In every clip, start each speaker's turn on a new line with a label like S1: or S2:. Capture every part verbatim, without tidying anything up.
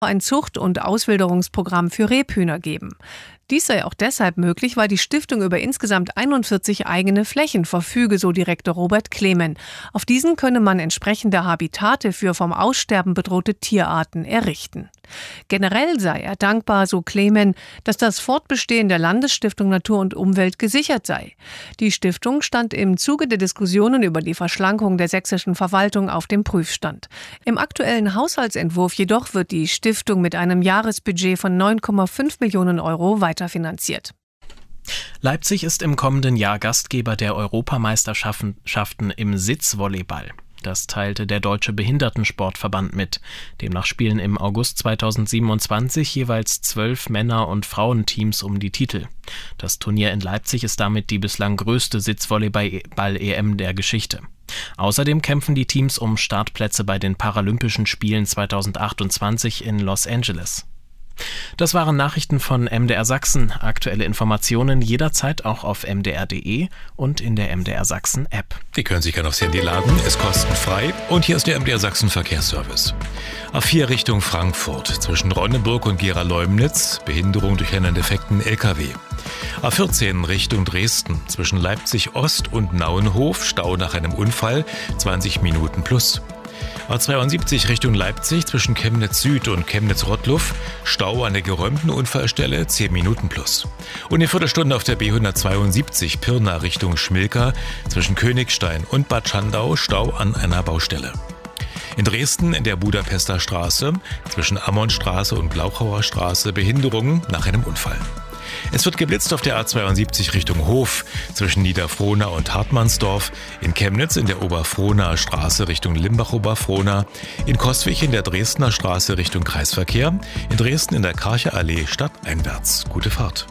S1: ein Zucht- und Auswilderungsprogramm für Rebhühner geben. Dies sei auch deshalb möglich, weil die Stiftung über insgesamt einundvierzig eigene Flächen verfüge, so Direktor Robert Klemen. Auf diesen könne man entsprechende Habitate für vom Aussterben bedrohte Tierarten errichten. Generell sei er dankbar, so Klemen, dass das Fortbestehen der Landesstiftung Natur und Umwelt gesichert sei. Die Stiftung stand im Zuge der Diskussionen über die Verschlankung der sächsischen Verwaltung auf dem Prüfstand. Im aktuellen Haushaltsentwurf jedoch wird die Stiftung mit einem Jahresbudget von neun Komma fünf Millionen Euro weiterfinanziert.
S2: Leipzig ist im kommenden Jahr Gastgeber der Europameisterschaften im Sitzvolleyball. Das teilte der Deutsche Behindertensportverband mit. Demnach spielen im August zweitausendsiebenundzwanzig jeweils zwölf Männer- und Frauenteams um die Titel. Das Turnier in Leipzig ist damit die bislang größte Sitzvolleyball-E M der Geschichte. Außerdem kämpfen die Teams um Startplätze bei den Paralympischen Spielen zweitausendachtundzwanzig in Los Angeles. Das waren Nachrichten von M D R Sachsen. Aktuelle Informationen jederzeit auch auf m d r punkt d e und in der M D R Sachsen App.
S3: Die können sich gerne aufs Handy laden, ist kostenfrei. Und hier ist der M D R Sachsen Verkehrsservice. A vier Richtung Frankfurt, zwischen Ronneburg und Gera-Leumnitz, Behinderung durch einen defekten L K W. A vierzehn Richtung Dresden, zwischen Leipzig Ost und Nauenhof, Stau nach einem Unfall, zwanzig Minuten plus. A zweiundsiebzig Richtung Leipzig, zwischen Chemnitz Süd und Chemnitz Rottluff, Stau an der geräumten Unfallstelle, zehn Minuten plus. Und eine Viertelstunde auf der B hundertzweiundsiebzig Pirna Richtung Schmilka, zwischen Königstein und Bad Schandau, Stau an einer Baustelle. In Dresden in der Budapester Straße, zwischen Ammonstraße und Glauchauer Straße, Behinderungen nach einem Unfall. Es wird geblitzt auf der A zweiundsiebzig Richtung Hof, zwischen Niederfrohna und Hartmannsdorf, in Chemnitz in der Oberfrohnaer Straße Richtung Limbach-Oberfrohna, in Coswig in der Dresdner Straße Richtung Kreisverkehr, in Dresden in der Karcher Allee stadteinwärts. Gute Fahrt.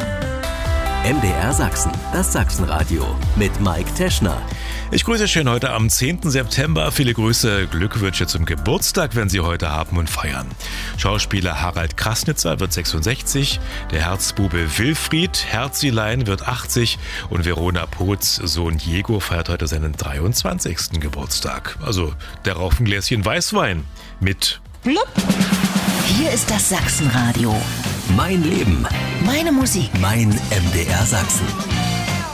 S4: M D R Sachsen, das Sachsenradio mit Mike Teschner.
S3: Ich grüße schön heute am zehnten September. Viele Grüße, Glückwünsche zum Geburtstag, wenn Sie heute haben und feiern. Schauspieler Harald Krasnitzer wird sechsundsechzig, der Herzbube Wilfried Herzilein wird achtzig und Verona Poths Sohn Diego feiert heute seinen dreiundzwanzigsten Geburtstag. Also darauf ein Gläschen Weißwein mit
S5: Blub. Hier ist das Sachsenradio.
S4: Mein Leben.
S5: Meine Musik.
S4: Mein M D R Sachsen.